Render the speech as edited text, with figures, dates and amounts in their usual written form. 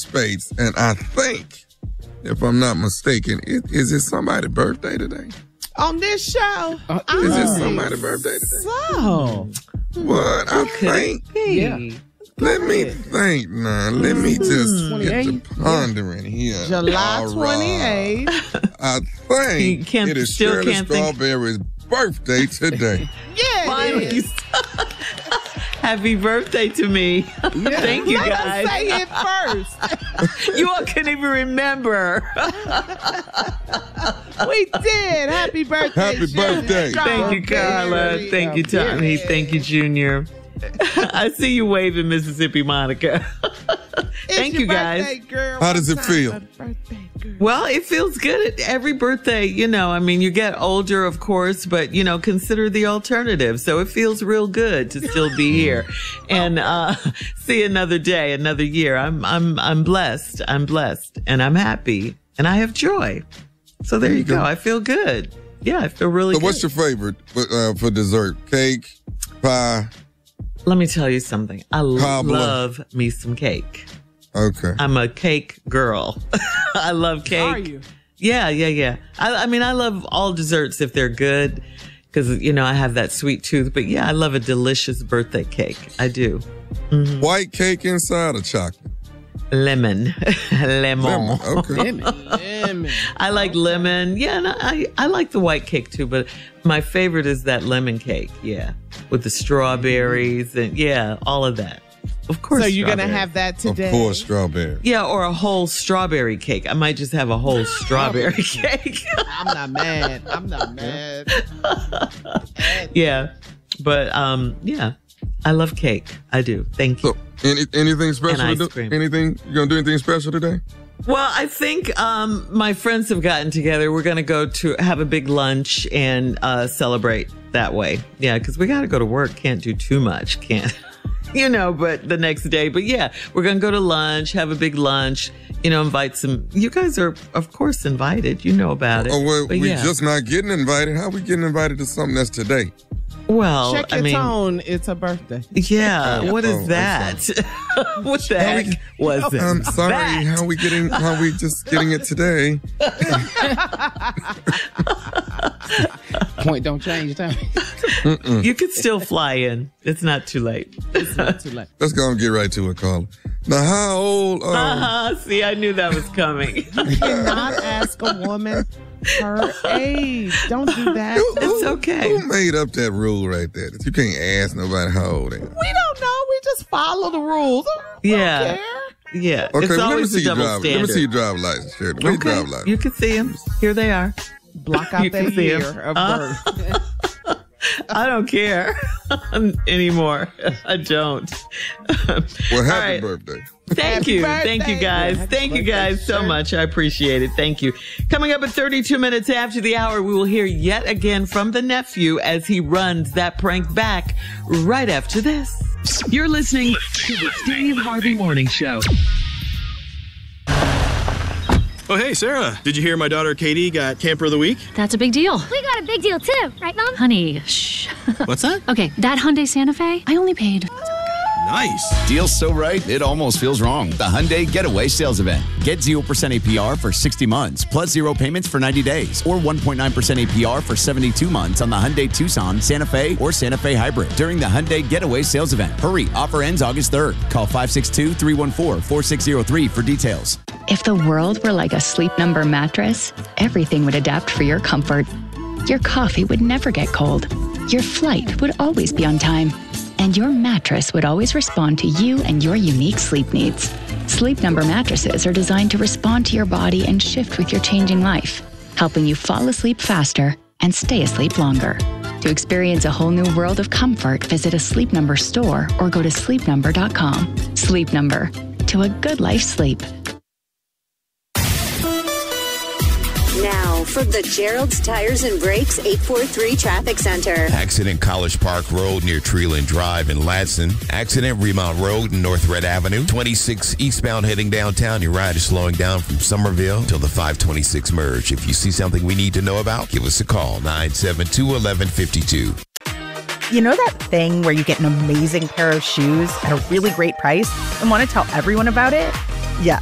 spades, and I think, if I'm not mistaken, is it somebody's birthday today? On this show? Is it somebody's birthday today? So. What? I think. Yeah. Let me think now. Let me just get to pondering here. July 28th. I think it is Shirley Strawberry's birthday today. Yeah, finally. Happy birthday to me. Yeah. Thank you, guys. Let us say it first. You all couldn't even remember. We did. Happy birthday. Happy birthday. Thank you, Carla. Thank you, Tommy. Thank you, Junior. I see you waving, Mississippi Monica. Thank you, guys. Birthday, girl. How does it feel? Well, it feels good. Every birthday, you get older, of course, but, consider the alternative. So it feels real good to still be here and see another day, another year. I'm blessed. I'm blessed and I'm happy and I have joy. So there you go. I feel good. Yeah, I feel really good. So what's your favorite for dessert? Cake, pie? Let me tell you something. I love me some cake. Okay. I'm a cake girl. I love cake. Are you? Yeah. I love all desserts if they're good because, I have that sweet tooth. But yeah, I love a delicious birthday cake. I do. Mm-hmm. White cake inside or chocolate? Lemon. Lemon. Okay. Lemon. I like lemon. Yeah, and I like the white cake too, but my favorite is that lemon cake. Yeah. With the strawberries and all of that. Of course. So you're going to have that today? Of course, strawberry. Yeah, or a whole strawberry cake. I might just have a whole strawberry cake. I'm not mad. Yeah. But, I love cake. I do. Thank you. So, anything special and to ice do? cream. Anything? You going to do anything special today? Well, I think my friends have gotten together. We're going to go to have a big lunch and celebrate that way. Yeah, because we got to go to work. Can't do too much. Can't. But the next day. But yeah, we're going to go to lunch, have a big lunch, invite some. You guys are, of course, invited. You know about it. Oh, well, we're just not getting invited. How are we getting invited to something that's today? Well, check your tone. It's a birthday. Yeah. What is that? What the heck was it? I'm sorry. How we just getting it today? Point don't change, Tommy. You could still fly in. It's not too late. It's not too late. Let's go and get right to it, Carla. Now, how old? See, I knew that was coming. You cannot ask a woman her age. Don't do that. It's okay. Who made up that rule right there? That you can't ask nobody how old they are? We don't know. We just follow the rules. Yeah. Yeah. Okay, it's let me always see a you double drive. standard. Let me see you drive license, Shirley. Where you drive license? You can see them. Here they are. Block out that year of birth. I don't care anymore. I don't. Well, happy birthday. Thank you. Thank you, guys. Thank you, guys, so much. I appreciate it. Thank you. Coming up at 32 minutes after the hour, we will hear yet again from the nephew as he runs that prank back right after this. You're listening to the Steve Harvey Morning Show. Oh, hey, Sarah. Did you hear my daughter Katie got Camper of the Week? That's a big deal. We got a big deal, too. Right, Mom? Honey, shh. What's that? Okay, that Hyundai Santa Fe, I only paid... Nice. Deal's so right, it almost feels wrong. The Hyundai Getaway Sales Event. Get 0% APR for 60 months, plus 0 payments for 90 days, or 1.9% APR for 72 months on the Hyundai Tucson, Santa Fe, or Santa Fe Hybrid during the Hyundai Getaway Sales Event. Hurry, offer ends August 3rd. Call 562-314-4603 for details. If the world were like a Sleep Number mattress, everything would adapt for your comfort. Your coffee would never get cold. Your flight would always be on time. And your mattress would always respond to you and your unique sleep needs. Sleep Number mattresses are designed to respond to your body and shift with your changing life, helping you fall asleep faster and stay asleep longer. To experience a whole new world of comfort, visit a Sleep Number store or go to sleepnumber.com. Sleep Number. To a good life sleep. Now, from the Gerald's Tires and Brakes 843 Traffic Center. Accident College Park Road near Treeland Drive in Ladson. Accident Remount Road and North Red Avenue. 26 eastbound heading downtown. Your ride is slowing down from Somerville till the 526 merge. If you see something we need to know about, give us a call. 972-1152. You know that thing where you get an amazing pair of shoes at a really great price and want to tell everyone about it?